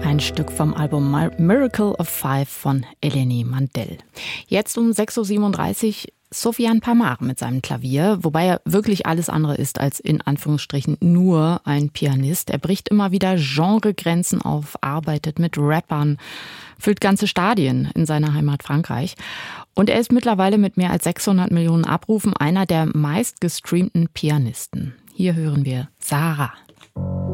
Ein Stück vom Album Miracle of Five von Eleni Mandel. Jetzt um 6.37 Uhr Sofiane Pamar mit seinem Klavier, wobei er wirklich alles andere ist als in Anführungsstrichen nur ein Pianist. Er bricht immer wieder Genregrenzen auf, arbeitet mit Rappern, füllt ganze Stadien in seiner Heimat Frankreich. Und er ist mittlerweile mit mehr als 600 Millionen Abrufen einer der meistgestreamten Pianisten. Hier hören wir Sarah.